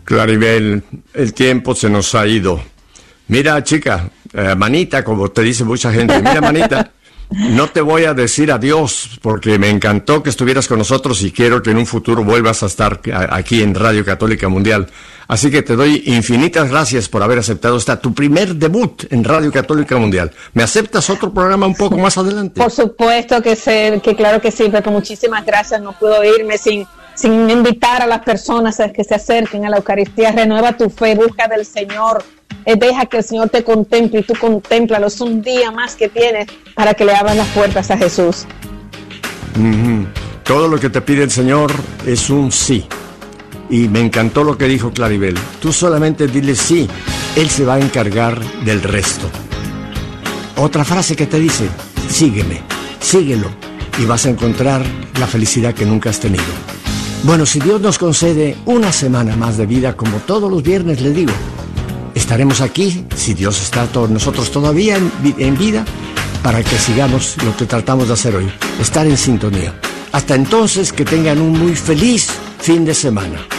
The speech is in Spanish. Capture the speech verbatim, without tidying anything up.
Claribel, el tiempo se nos ha ido. Mira, chica, eh, manita, como te dice mucha gente, mira, manita, no te voy a decir adiós porque me encantó que estuvieras con nosotros y quiero que en un futuro vuelvas a estar aquí en Radio Católica Mundial. Así que te doy infinitas gracias por haber aceptado esta tu primer debut en Radio Católica Mundial. ¿Me aceptas otro programa un poco más adelante? Por supuesto que sé, que claro que sí, pero muchísimas gracias. No puedo irme sin, sin invitar a las personas a que se acerquen a la Eucaristía. Renueva tu fe, busca del Señor. Eh, deja que el Señor te contemple y tú contémplalo. Es un día más que tienes para que le abras las puertas a Jesús. Mm-hmm. Todo lo que te pide el Señor es un sí. Y me encantó lo que dijo Claribel. Tú solamente dile sí, Él se va a encargar del resto. Otra frase que te dice, sígueme, síguelo, y vas a encontrar la felicidad que nunca has tenido. Bueno, si Dios nos concede una semana más de vida, como todos los viernes le digo, estaremos aquí, si Dios está con nosotros todavía en, en vida, para que sigamos lo que tratamos de hacer hoy, estar en sintonía. Hasta entonces, que tengan un muy feliz fin de semana.